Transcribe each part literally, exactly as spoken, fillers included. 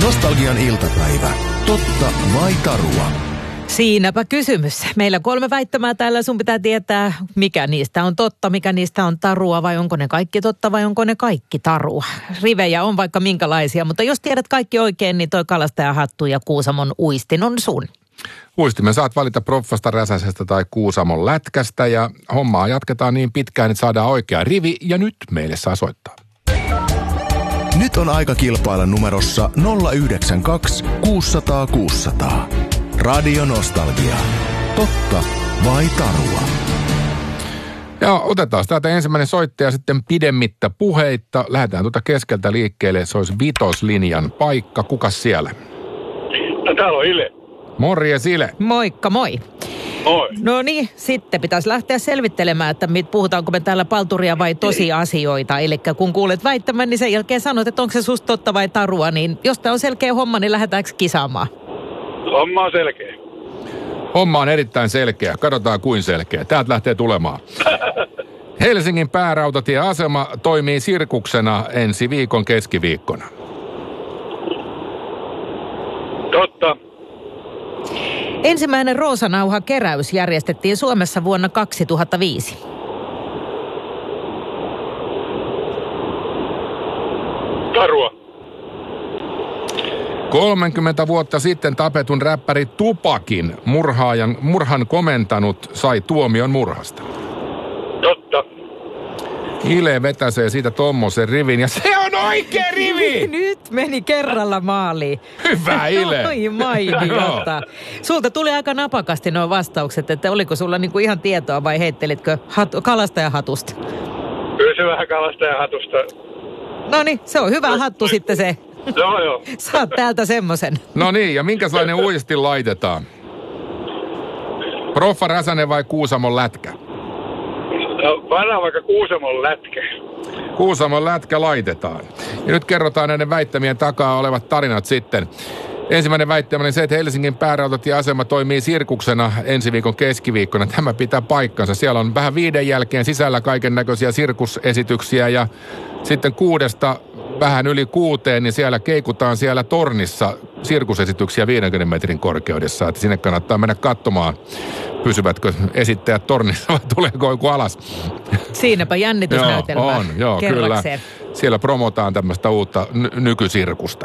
Nostalgian iltapäivä. Totta vai tarua? Siinäpä kysymys. Meillä kolme väittämää täällä. Sun pitää tietää, mikä niistä on totta, mikä niistä on tarua vai onko ne kaikki totta vai onko ne kaikki tarua. Rivejä on vaikka minkälaisia, mutta jos tiedät kaikki oikein, niin toi kalastajahattu ja Kuusamon uistin on sun. Uistimen saat valita Proffasta, Räsäsestä tai Kuusamon lätkästä ja hommaa jatketaan niin pitkään, että saadaan oikea rivi ja nyt meille saa soittaa. Nyt on aika kilpailla numerossa nolla yhdeksän kaksi kuusi nolla nolla kuusi nolla nolla. Radio Nostalgia. Totta vai tarua? Ja otetaan täältä ensimmäinen soittaja sitten pidemmittä puheitta. Lähdetään tuota keskeltä liikkeelle. Se olisi vitoslinjan paikka. Kukas siellä? No täällä on Ile. Morjes Ile. Moikka, moi. Moi. No niin, sitten pitäisi lähteä selvittelemään, että mit, puhutaanko me täällä palturia vai tosiasioita. Eli kun kuulet väittämän, niin sen jälkeen sanot, että onko se susta totta vai tarua. Niin jos tämä on selkeä homma, niin lähdetäänkö kisaamaan? Homma on selkeä. Homma on erittäin selkeä. Katsotaan kuin selkeä. Täältä lähtee tulemaan. Helsingin päärautatieasema toimii sirkuksena ensi viikon keskiviikkona. Totta. Ensimmäinen roosanauha-keräys järjestettiin Suomessa vuonna kaksituhattaviisi. Tarua. kolmekymmentä vuotta sitten tapetun räppäri Tupakin murhaajan, murhan komentanut sai tuomion murhasta. Totta. Ile vetäsee siitä tommosen rivin ja se on oikea rivi! Nyt meni kerralla maaliin. Hyvä Ile! Oi mainiota. Sulta tuli aika napakasti nuo vastaukset, että oliko sulla niinku ihan tietoa vai heittelitkö hat- kalastajahatusta? Kyllä se vähän kalastajahatusta. No niin, se on hyvä hattu sitten se. Joo, joo. Saat täältä semmosen. No niin, ja minkälainen uistin laitetaan? Proffa Räsänen vai Kuusamon lätkä? No, pannaan vaikka Kuusamon lätkä. Kuusamon lätkä laitetaan. Ja nyt kerrotaan näiden väittämien takaa olevat tarinat sitten. Ensimmäinen väittämä on se, että Helsingin päärautatieasema toimii sirkuksena ensi viikon keskiviikkona. Tämä pitää paikkansa. Siellä on vähän viiden jälkeen sisällä kaiken näköisiä sirkusesityksiä ja sitten kuudesta vähän yli kuuteen, niin siellä keikutaan siellä tornissa sirkusesityksiä viidenkymmenen metrin korkeudessa. Että sinne kannattaa mennä katsomaan, pysyvätkö esittäjät tornissa vai tuleeko joku alas. Siinäpä jännitysnäytelmä. Joo, on, joo, kyllä. Siellä promotaan tämmöistä uutta ny- nykysirkusta.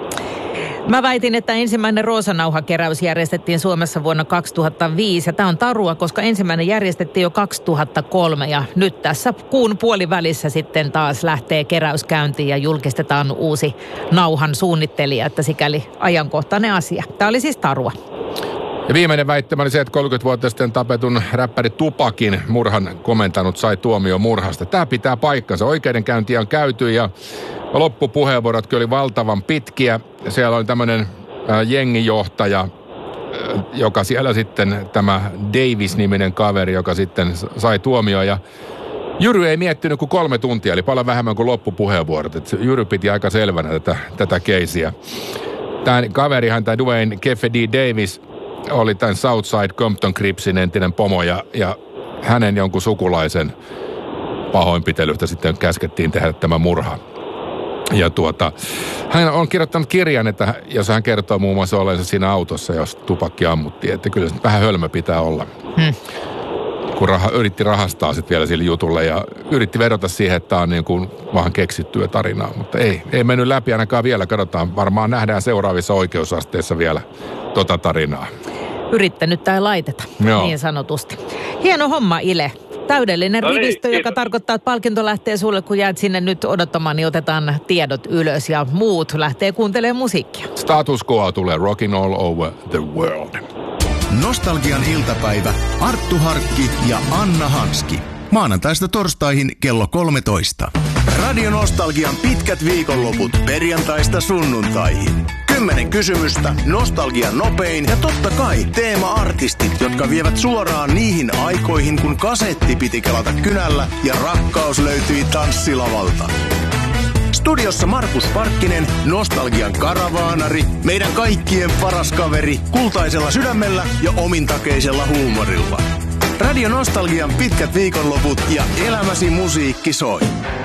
Mä väitin, että ensimmäinen roosanauhakeräys järjestettiin Suomessa vuonna kaksituhattaviisi. Ja tämä on tarua, koska ensimmäinen järjestettiin jo kaksituhattakolme. Ja nyt tässä kuun puolivälissä sitten taas lähtee keräyskäyntiin ja julkistetaan uusi nauhan suunnittelija. Että sikäli ajankohtainen asia. Tämä oli siis tarua. Ja viimeinen väittämä oli se, että kolmekymmentä vuotta sitten tapetun räppäri Tupakin murhan komentanut sai tuomio murhasta. Tämä pitää paikkansa. Oikeudenkäyntiä on käyty ja loppupuheenvuorotkin oli valtavan pitkiä. Siellä oli tämmöinen äh, jengijohtaja, äh, joka siellä sitten, tämä Davis-niminen kaveri, joka sitten sai tuomio. Ja Jyry ei miettinyt kuin kolme tuntia, eli paljon vähemmän kuin loppupuheenvuorot. Et Jyry piti aika selvänä tätä, tätä keisiä. Tämä kaverihan, tämä Dwayne Keffe D. Davis, oli tämän Southside Compton Cripsin entinen pomo ja, ja hänen jonkun sukulaisen pahoinpitelystä sitten käskettiin tehdä tämä murha. Ja tuota, hän on kirjoittanut kirjan, että jos hän kertoo muun muassa olleensa siinä autossa, jos Tupakki ammuttiin, että kyllä se vähän hölmö pitää olla. Hmm. Kun raha, yritti rahastaa sitten vielä sille jutulle ja yritti vedota siihen, että tämä on niin kuin vaan keksittyä tarinaa, mutta ei, ei mennyt läpi ainakaan vielä. Katsotaan, varmaan nähdään seuraavissa oikeusasteissa vielä tota tarinaa. Yrittänyt tai laiteta, Joo. niin sanotusti. Hieno homma, Ile. Täydellinen no niin, rivistö, joka kiitos. Tarkoittaa, että palkinto lähtee sulle, kun jäät sinne nyt odottamaan, niin otetaan tiedot ylös ja muut lähtee kuuntelemaan musiikkia. Status quo tulee Rockin' All Over the World. Nostalgian iltapäivä, Arttu Harkki ja Anna Hanski. Maanantaista torstaihin kello kolmetoista. Radio Nostalgian pitkät viikonloput perjantaista sunnuntaihin. Kymmenen kysymystä, nostalgian nopein ja totta kai teema-artistit, jotka vievät suoraan niihin aikoihin, kun kasetti piti kelata kynällä ja rakkaus löytyi tanssilavalta. Studiossa Markus Parkkinen, nostalgian karavaanari, meidän kaikkien paras kaveri, kultaisella sydämellä ja omintakeisella huumorilla. Radio Nostalgian pitkät viikonloput ja elämäsi musiikki soi.